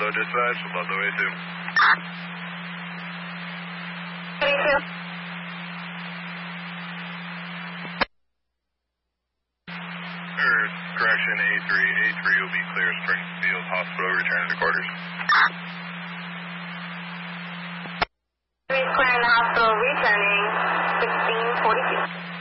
Hello, dispatch, about the way to. Correction, A3. A3 will be clear. Springfield Hospital, returning to quarters. Clearing the hospital, returning 1642.